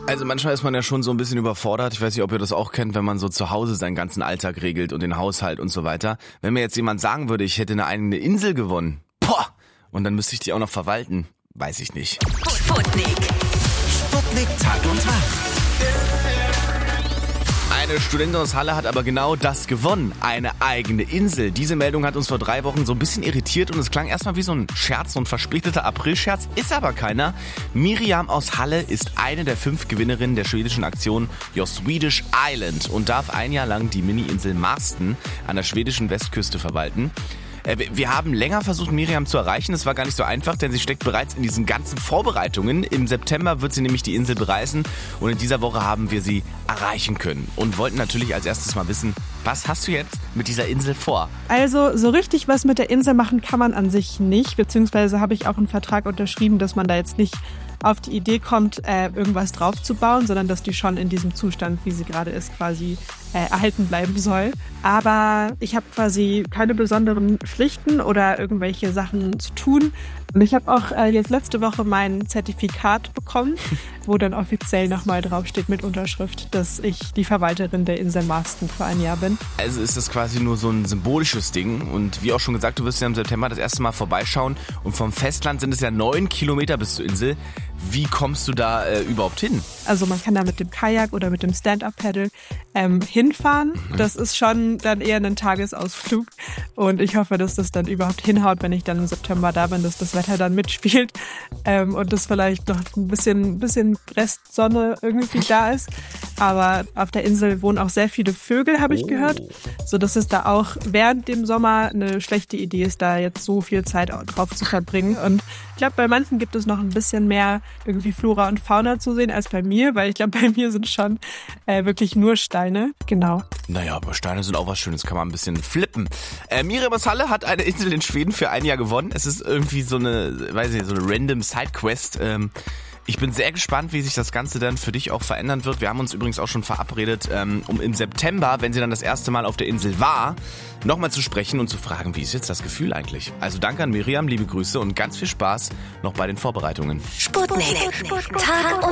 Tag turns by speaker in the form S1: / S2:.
S1: Also manchmal ist man ja schon so ein bisschen überfordert. Ich weiß nicht, ob ihr das auch kennt, wenn man so zu Hause seinen ganzen Alltag regelt und den Haushalt und so weiter. Wenn mir jetzt jemand sagen würde, ich hätte eine eigene Insel gewonnen, und dann müsste ich die auch noch verwalten, weiß ich nicht.
S2: Sputnik Tag und Tag.
S1: Eine Studentin aus Halle hat aber genau das gewonnen, eine eigene Insel. Diese Meldung hat uns vor 3 Wochen so ein bisschen irritiert und es klang erstmal wie so ein Scherz, so ein verspäteter Aprilscherz, ist aber keiner. Miriam aus Halle ist eine der 5 Gewinnerinnen der schwedischen Aktion Your Swedish Island und darf ein Jahr lang die Mini-Insel Marsten an der schwedischen Westküste verwalten. Wir haben länger versucht, Miriam zu erreichen. Es war gar nicht so einfach, denn sie steckt bereits in diesen ganzen Vorbereitungen. Im September wird sie nämlich die Insel bereisen und in dieser Woche haben wir sie erreichen können und wollten natürlich als erstes mal wissen, was hast du jetzt mit dieser Insel vor?
S3: Also so richtig was mit der Insel machen kann man an sich nicht, beziehungsweise habe ich auch einen Vertrag unterschrieben, dass man da jetzt nicht auf die Idee kommt, irgendwas draufzubauen, sondern dass die schon in diesem Zustand, wie sie gerade ist, quasi erhalten bleiben soll. Aber ich habe quasi keine besonderen Pflichten oder irgendwelche Sachen zu tun. Und ich habe auch jetzt letzte Woche mein Zertifikat bekommen, wo dann offiziell nochmal draufsteht mit Unterschrift, dass ich die Verwalterin der Insel Marsten für ein Jahr bin.
S1: Also ist das quasi nur so ein symbolisches Ding und wie auch schon gesagt, du wirst ja im September das erste Mal vorbeischauen und vom Festland sind es ja 9 Kilometer bis zur Insel. Wie kommst du da überhaupt hin?
S3: Also man kann da mit dem Kajak oder mit dem Stand-Up-Paddle hinfahren. Das ist schon dann eher ein Tagesausflug und ich hoffe, dass das dann überhaupt hinhaut, wenn ich dann im September da bin, dass das Wetter dann mitspielt und dass vielleicht noch ein bisschen Restsonne irgendwie da ist. Aber auf der Insel wohnen auch sehr viele Vögel, habe ich gehört, so dass es da auch während dem Sommer eine schlechte Idee ist, da jetzt so viel Zeit drauf zu verbringen. Und ich glaube, bei manchen gibt es noch ein bisschen mehr irgendwie Flora und Fauna zu sehen als bei mir, weil ich glaube, bei mir sind schon wirklich nur Steine. Genau.
S1: Naja, aber Steine sind auch was Schönes, kann man ein bisschen flippen. Miriam aus Halle hat eine Insel in Schweden für ein Jahr gewonnen. Es ist irgendwie so eine random Sidequest. Ich bin sehr gespannt, wie sich das Ganze dann für dich auch verändern wird. Wir haben uns übrigens auch schon verabredet, um im September, wenn sie dann das erste Mal auf der Insel war, nochmal zu sprechen und zu fragen, wie ist jetzt das Gefühl eigentlich? Also danke an Miriam, liebe Grüße und ganz viel Spaß noch bei den Vorbereitungen.
S2: Sputnik Tag und